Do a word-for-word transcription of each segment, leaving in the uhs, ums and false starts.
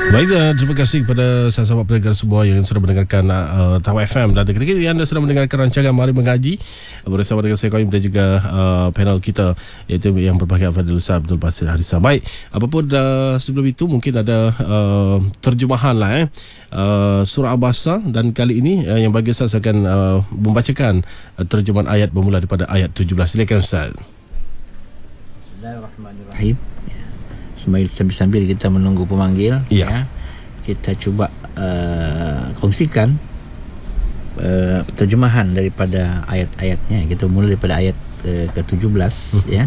Baik, uh, terima kasih kepada sahabat pendengar semua yang sedang mendengarkan uh, Tawau F M. Dan ketika ini anda sedang mendengarkan rancangan Mari Mengaji bersama dengan saya Qayyum dan juga uh, panel kita, iaitu yang berbahagia Fadil Ustaz Abdul Basit Harisa. Baik, apapun uh, sebelum itu mungkin ada uh, terjemahan lah eh. Uh, surah Abasa, dan kali ini uh, yang bagi Ustaz akan uh, membacakan uh, terjemahan ayat bermula daripada ayat tujuh belas. Silakan Ustaz. Bismillahirrahmanirrahim. Sambil-sambil kita menunggu pemanggil, ya, ya, kita cuba uh, kongsikan uh, terjemahan daripada ayat-ayatnya. Kita mulai daripada ayat uh, ke tujuh belas, uh-huh. ya.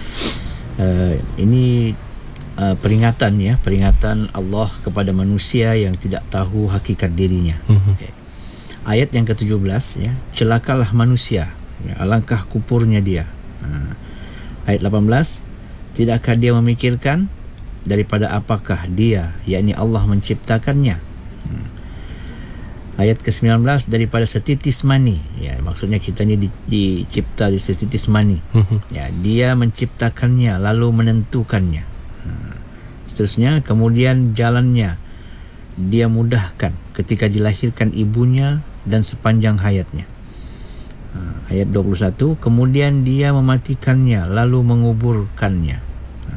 Uh, ini uh, peringatan, ya, peringatan Allah kepada manusia yang tidak tahu hakikat dirinya. Uh-huh. Okay. Ayat yang ke tujuh belas, ya, celakalah manusia, ya, alangkah kupurnya dia. Uh, ayat lapan belas, tidakkah dia memikirkan daripada apakah dia, yakni Allah, menciptakannya. hmm. Ayat ke sembilan belas, daripada setitis mani, ya, maksudnya kita ni di, dicipta di setitis mani. ya, dia menciptakannya lalu menentukannya. hmm. Seterusnya, kemudian jalannya dia mudahkan ketika dilahirkan ibunya dan sepanjang hayatnya. hmm. Ayat dua puluh satu, kemudian dia mematikannya lalu menguburkannya.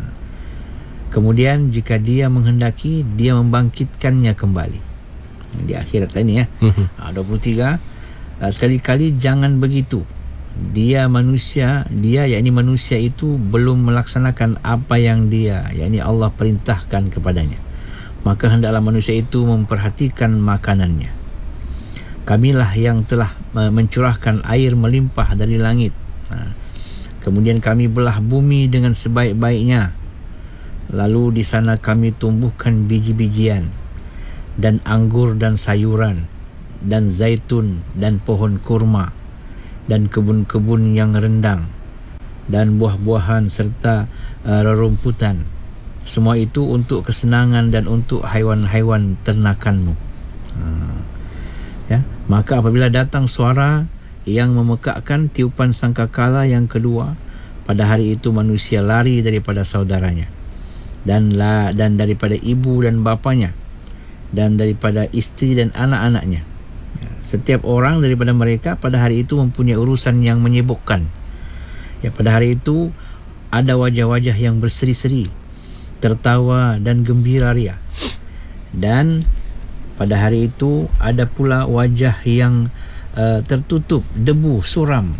Kemudian jika dia menghendaki, dia membangkitkannya kembali. Di akhirat ini, ya. uh-huh. dua puluh tiga, sekali-kali jangan begitu. Dia manusia, dia yakni manusia itu belum melaksanakan apa yang dia, yakni Allah, perintahkan kepadanya. Maka hendaklah manusia itu memperhatikan makanannya. Kamilah yang telah mencurahkan air melimpah dari langit. Kemudian kami belah bumi dengan sebaik-baiknya. Lalu di sana kami tumbuhkan biji-bijian dan anggur dan sayuran dan zaitun dan pohon kurma dan kebun-kebun yang rendang dan buah-buahan serta uh, rerumputan. Semua itu untuk kesenangan dan untuk haiwan-haiwan ternakanmu. Uh, ya, maka apabila datang suara yang memekakkan tiupan sangkakala yang kedua, pada hari itu manusia lari daripada saudaranya, dan la, dan daripada ibu dan bapanya, dan daripada istri dan anak-anaknya. Setiap orang daripada mereka pada hari itu mempunyai urusan yang menyibukkan. Ya, pada hari itu ada wajah-wajah yang berseri-seri, tertawa dan gembira ria. Dan pada hari itu ada pula wajah yang uh, tertutup debu suram,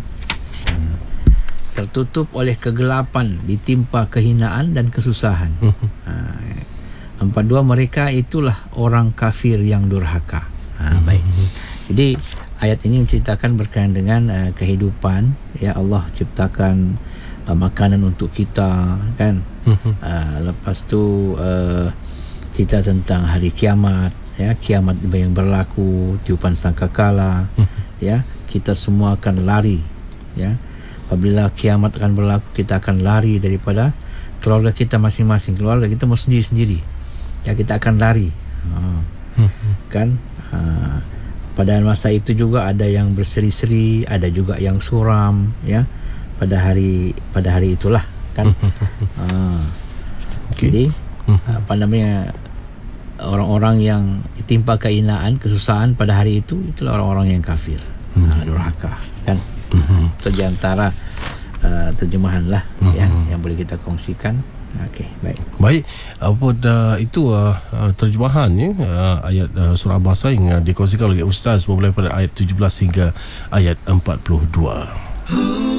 tertutup oleh kegelapan, ditimpa kehinaan dan kesusahan. ha, Empat dua mereka itulah orang kafir yang durhaka. ha, Baik, jadi ayat ini menceritakan berkaitan dengan uh, kehidupan. Ya, Allah ciptakan uh, makanan untuk kita, kan. uh, Lepas tu uh, cerita tentang hari kiamat, ya, kiamat yang berlaku, tiupan sangkakala. Ya, kita semua akan lari. Ya, apabila kiamat akan berlaku, kita akan lari daripada keluarga kita masing-masing. Keluarga kita mau sendiri-sendiri, ya, kita akan lari. ha, Kan ha, pada masa itu juga ada yang berseri-seri, ada juga yang suram, ya, pada hari pada hari itulah, kan. ha, okay. Jadi apa namanya, orang-orang yang ditimpa kehinaan, kesusahan pada hari itu, itulah orang-orang yang kafir, ha, durhaka, kan. Uh-huh. Itu di antara uh, terjemahan lah, uh-huh. ya, yang boleh kita kongsikan. Okey, baik. Baik, apa uh, itu uh, terjemahan, ya, uh, ayat uh, surah Abasa yang uh, dikongsikan oleh Ustaz bermula pada ayat tujuh belas hingga ayat empat puluh dua.